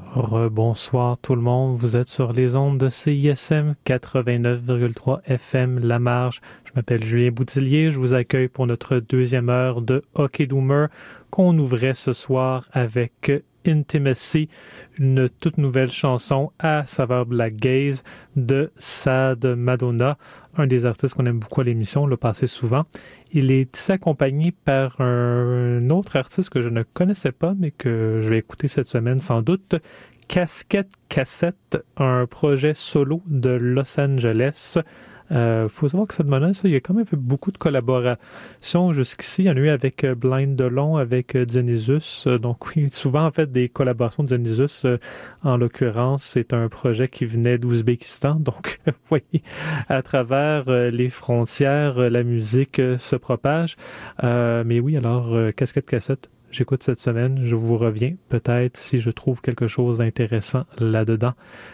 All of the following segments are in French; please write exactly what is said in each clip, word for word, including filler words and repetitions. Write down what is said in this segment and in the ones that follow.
Rebonsoir tout le monde, vous êtes sur les ondes de C I S M quatre-vingt-neuf virgule trois F M La Marge. Je m'appelle Julien Boutillier, je vous accueille pour notre deuxième heure de Hockey Doomer qu'on ouvrait ce soir avec Intimacy, une toute nouvelle chanson à saveur Black Gaze de Sad Madonna, un des artistes qu'on aime beaucoup à l'émission, on l'a passé souvent. Il est ici accompagné par un autre artiste que je ne connaissais pas, mais que je vais écouter cette semaine sans doute, Casquette Cassette, un projet solo de Los Angeles. Il euh, faut savoir que cette monnaie, ça, il y a quand même fait beaucoup de collaborations jusqu'ici. Il y en a eu avec Blind Delon, avec Dionysus. Donc oui, souvent en fait des collaborations de Dionysus. Euh, en l'occurrence, c'est un projet qui venait d'Ouzbékistan. Donc vous voyez, à travers euh, les frontières, euh, la musique euh, se propage. Euh, mais oui, alors, euh, Casquette Cassette, j'écoute cette semaine. Je vous reviens peut-être si je trouve quelque chose d'intéressant là-dedans.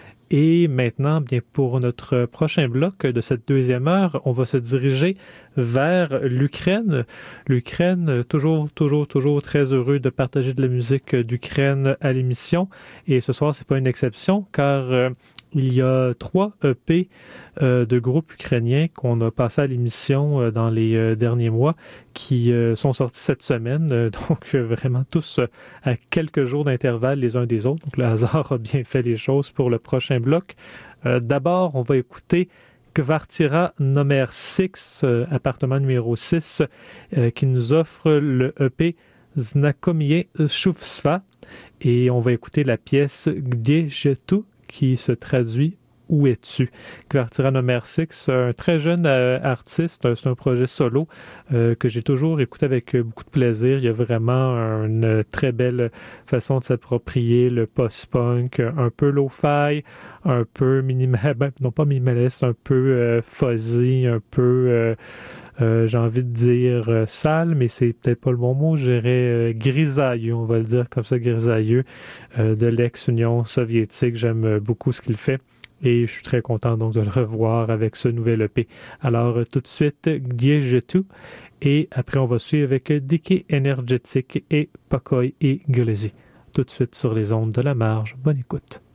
Et maintenant, bien pour notre prochain bloc de cette deuxième heure, on va se diriger vers l'Ukraine. L'Ukraine, toujours, toujours, toujours très heureux de partager de la musique d'Ukraine à l'émission. Et ce soir, c'est pas une exception, car euh, il y a trois E P euh, de groupes ukrainiens qu'on a passé à l'émission euh, dans les euh, derniers mois, qui euh, sont sortis cette semaine, euh, donc euh, vraiment tous euh, à quelques jours d'intervalle les uns des autres. Donc le hasard a bien fait les choses pour le prochain bloc. Euh, d'abord, on va écouter Kvartira numéro six, euh, appartement numéro six, euh, qui nous offre le E P Znakomie Shuvstva, et on va écouter la pièce Gdzie je tu, qui se traduit « Où es-tu ?» Kvartira numéro six, un très jeune euh, artiste, c'est un projet solo euh, que j'ai toujours écouté avec euh, beaucoup de plaisir. Il y a vraiment une très belle façon de s'approprier le post-punk, un peu lo-fi, un peu minimal, ben, non pas minimaliste, un peu euh, fuzzy, un peu... Euh, Euh, j'ai envie de dire euh, sale, mais c'est peut-être pas le bon mot, je dirais euh, grisailleux, on va le dire comme ça, grisailleux, euh, de l'ex-Union soviétique. J'aime euh, beaucoup ce qu'il fait et je suis très content donc de le revoir avec ce nouvel E P. Alors euh, tout de suite, Gdzie je tu, et après on va suivre avec Dicky Energetic et Pokoi et Glezi. Tout de suite sur les ondes de la marge. Bonne écoute.